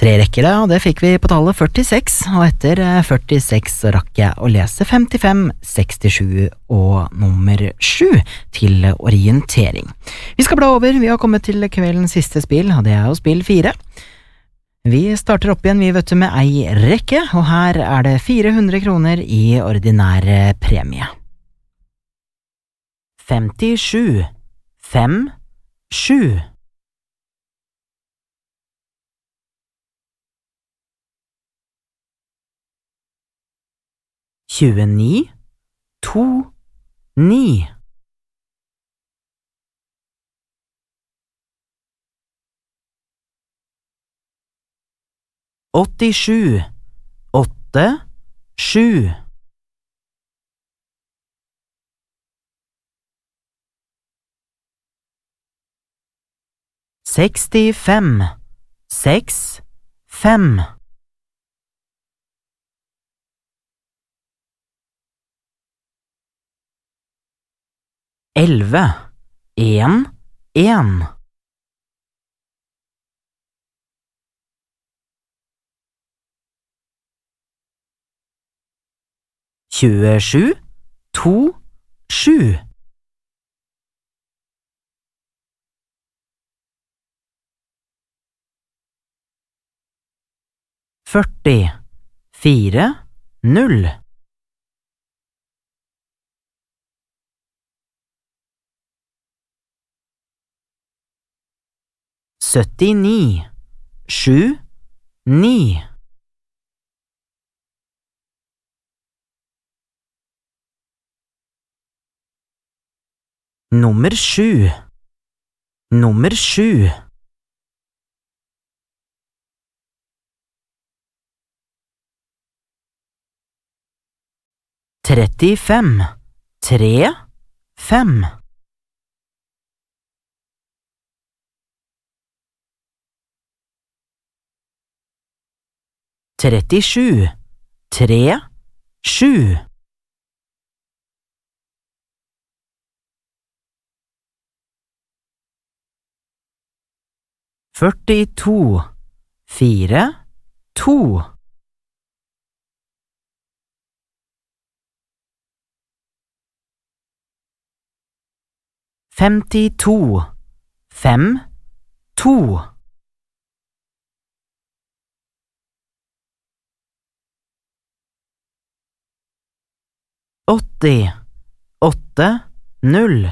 3 rekker, og det fikk vi på tallet 46, og etter 46 så rakk jeg å lese 55, 67 og nummer 7 til orientering. Vi skal bla over, vi har kommet til kveldens siste spill, og det er jo spill 4. Vi starter opp igjen, vi vet du, med ei rekke, og her er det 400 kroner i ordinær premie. 57, 5, 7. 29, 2, 9. 87, 8, 7. 65, 6, 5. 11, 1, 1. 27, 2, 7. 40, 4, 0. 79, 7, 9. 7, nummer 7. 35, 3, 5. 37, 3, 7. 42, 4, 2. 52, 5, 2. 80, 8, 0.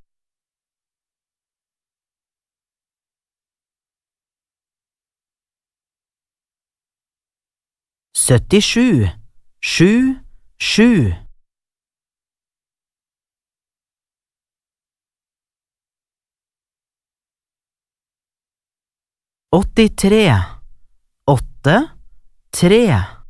77, 7, 7. 83, 8, 3.